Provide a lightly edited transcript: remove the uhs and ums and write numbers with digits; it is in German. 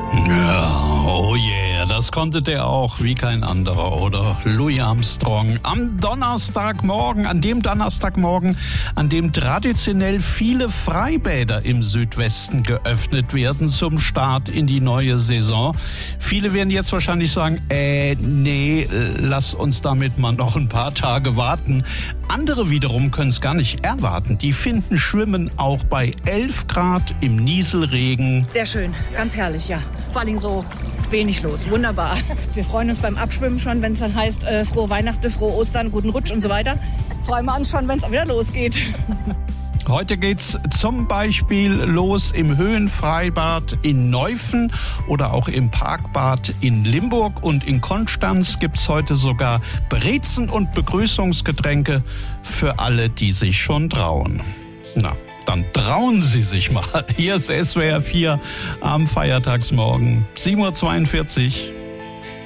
Ja, oh yeah, das konnte der auch wie kein anderer, oder? Louis Armstrong am Donnerstagmorgen, an dem traditionell viele Freibäder im Südwesten geöffnet werden zum Start in die neue Saison. Viele werden jetzt wahrscheinlich sagen, lass uns damit mal noch ein paar Tage warten. Andere wiederum können es gar nicht erwarten. Die finden Schwimmen auch bei 11 Grad im Nieselregen. Sehr schön, ganz herrlich, ja. Vor allem so wenig los, wunderbar. Wir freuen uns beim Abschwimmen schon, wenn es dann heißt, frohe Weihnachten, frohe Ostern, guten Rutsch und so weiter. Freuen wir uns schon, wenn es wieder losgeht. Heute geht's zum Beispiel los im Höhenfreibad in Neuffen oder auch im Parkbad in Limburg. Und in Konstanz gibt's heute sogar Brezen und Begrüßungsgetränke für alle, die sich schon trauen. Na, dann trauen Sie sich mal. Hier ist SWR 4 am Feiertagsmorgen, 7:42 Uhr.